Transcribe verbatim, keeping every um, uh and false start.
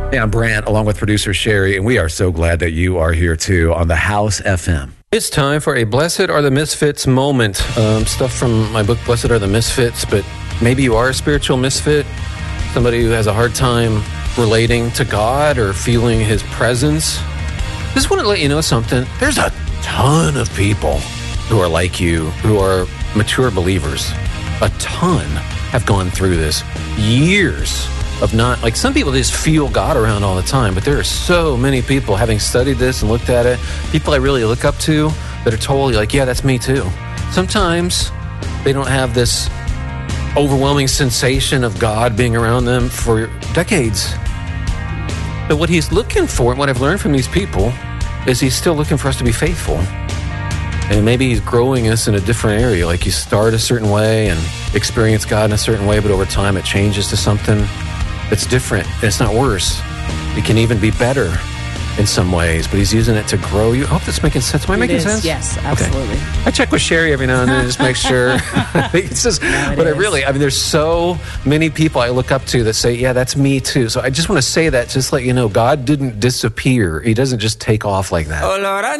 Hey, I'm Brant, along with producer Sherry, and we are so glad that you are here too on the House F M. It's time for a Blessed Are the Misfits moment. Um, stuff from my book, Blessed Are the Misfits, but maybe you are a spiritual misfit, somebody who has a hard time relating to God or feeling His presence. Just want to let you know something. There's a ton of people who are like you, who are mature believers. A ton have gone through this. Years of not, like some people just feel God around all the time, but there are so many people, having studied this and looked at it, people I really look up to that are totally like, yeah, that's me too. Sometimes they don't have this overwhelming sensation of God being around them for decades. But what He's looking for, and what I've learned from these people, is He's still looking for us to be faithful. And maybe He's growing us in a different area. Like you start a certain way and experience God in a certain way, but over time it changes to something that's different. It's not worse. It can even be better in some ways, but He's using it to grow you. I hope that's making sense. Am I It making is, sense? yes, absolutely. Okay. I check with Sherry every now and then to just make sure. It's just, No, it but I is. really, I mean, there's so many people I look up to that say, yeah, that's me too. So I just want to say that, just let you know, God didn't disappear. He doesn't just take off like that. Oh Lord, I